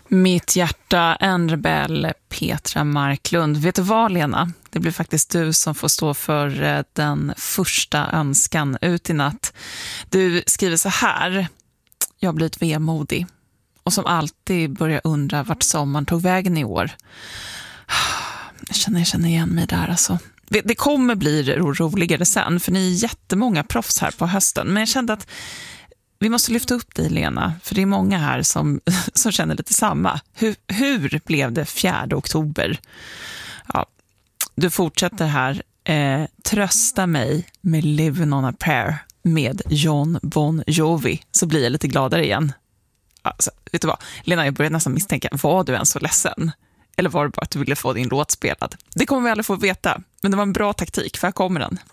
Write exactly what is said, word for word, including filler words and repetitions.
Mitt hjärta, en rebell, Petra Marklund. Vet du vad, Lena? Det blir faktiskt du som får stå för den första önskan ut i natt. Du skriver så här: jag har blivit vemodig och som alltid börjar undra vart sommaren tog vägen i år. Jag känner, jag känner igen mig där alltså. Det kommer bli ro- roligare sen, för ni är jättemånga proffs här på hösten. Men jag kände att vi måste lyfta upp dig, Lena, för det är många här som, som känner lite samma. Hur, hur blev det fjärde oktober? Ja, du fortsätter här. Eh, trösta mig med Living on a Prayer med Jon Bon Jovi, så blir jag lite gladare igen. Alltså, vet du vad? Lena, jag började nästan misstänka, var du ens så ledsen? Eller var det bara att du ville få din låt spelad? Det kommer vi aldrig få veta, men det var en bra taktik, för här kommer den.